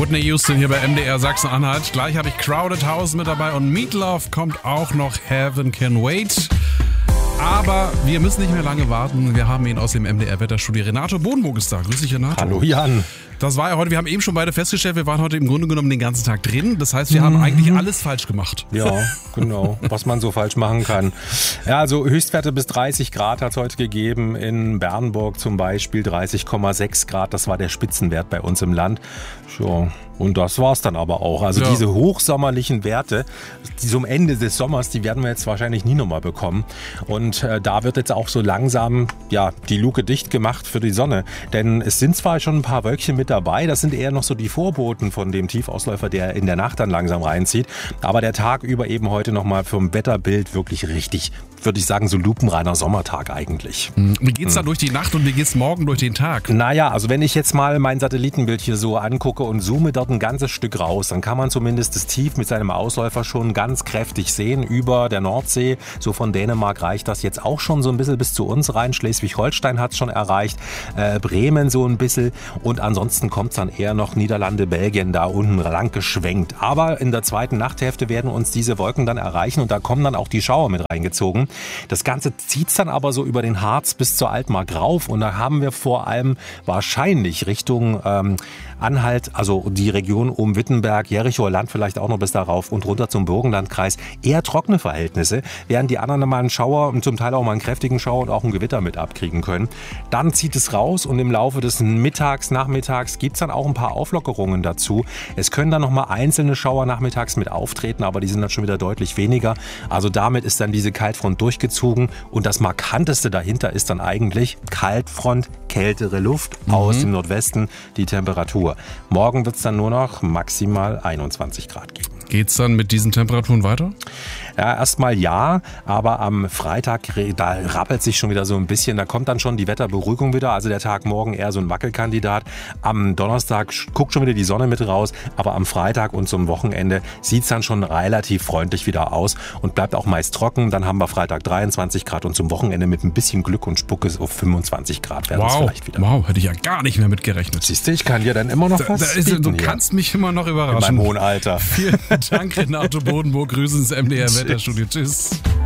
Whitney Houston hier bei MDR Sachsen-Anhalt. Gleich habe ich Crowded House mit dabei und Meatloaf kommt auch noch. Heaven Can Wait. Aber wir müssen nicht mehr lange warten. Wir haben ihn aus dem MDR-Wetterstudio. Renato Bodenburg ist da. Grüß dich, Renato. Hallo, Jan. Das war ja heute, wir haben eben schon beide festgestellt, wir waren heute im Grunde genommen den ganzen Tag drin. Das heißt, wir haben eigentlich alles falsch gemacht. Ja, genau, was man so falsch machen kann. Ja, also Höchstwerte bis 30 Grad hat es heute gegeben. In Bernburg zum Beispiel 30,6 Grad. Das war der Spitzenwert bei uns im Land. Ja, und das war's dann aber auch. Also diese hochsommerlichen Werte, die zum Ende des Sommers, die werden wir jetzt wahrscheinlich nie nochmal bekommen. Und da wird jetzt auch so langsam die Luke dicht gemacht für die Sonne. Denn es sind zwar schon ein paar Wölkchen mit dabei, das sind eher noch so die Vorboten von dem Tiefausläufer, der in der Nacht dann langsam reinzieht. Aber der Tag über eben heute nochmal vom Wetterbild wirklich richtig, würde ich sagen, so lupenreiner Sommertag eigentlich. Wie geht's da durch die Nacht und wie geht's morgen durch den Tag? Naja, also wenn ich jetzt mal mein Satellitenbild hier so angucke und zoome dort ein ganzes Stück raus, dann kann man zumindest das Tief mit seinem Ausläufer schon ganz kräftig sehen über der Nordsee. So von Dänemark reicht das jetzt auch schon so ein bisschen bis zu uns rein. Schleswig-Holstein hat es schon erreicht, Bremen so ein bisschen und ansonsten kommt es dann eher noch Niederlande, Belgien da unten lang geschwenkt. Aber in der zweiten Nachthälfte werden uns diese Wolken dann erreichen und da kommen dann auch die Schauer mit reingezogen. Das Ganze zieht dann aber so über den Harz bis zur Altmark rauf und da haben wir vor allem wahrscheinlich Richtung Anhalt, also die Region um Wittenberg, Jerichoer Land vielleicht auch noch bis darauf und runter zum Burgenlandkreis, eher trockene Verhältnisse, während die anderen mal einen Schauer und zum Teil auch mal einen kräftigen Schauer und auch ein Gewitter mit abkriegen können. Dann zieht es raus und im Laufe des Nachmittags gibt es dann auch ein paar Auflockerungen dazu. Es können dann noch mal einzelne Schauer nachmittags mit auftreten, aber die sind dann schon wieder deutlich weniger. Also damit ist dann diese Kaltfront durchgezogen und das Markanteste dahinter ist dann eigentlich Kaltfront, kältere Luft aus dem Nordwesten, die Temperatur. Morgen wird es dann nur noch maximal 21 Grad geben. Geht's dann mit diesen Temperaturen weiter? Ja, erstmal ja, aber am Freitag, da rappelt sich schon wieder so ein bisschen, da kommt dann schon die Wetterberuhigung wieder, also der Tag morgen eher so ein Wackelkandidat. Am Donnerstag guckt schon wieder die Sonne mit raus, aber am Freitag und zum Wochenende sieht's dann schon relativ freundlich wieder aus und bleibt auch meist trocken. Dann haben wir Freitag 23 Grad und zum Wochenende mit ein bisschen Glück und Spucke auf 25 Grad werden es vielleicht wieder. Wow, hätte ich ja gar nicht mehr mitgerechnet. Siehst du, ich kann dir dann immer noch was bieten. Du kannst mich immer noch überraschen. In meinem hohen Alter. Vielen Dank, Renato Bodenburg. Grüßen ins MDR Wetterstudio. Tschüss.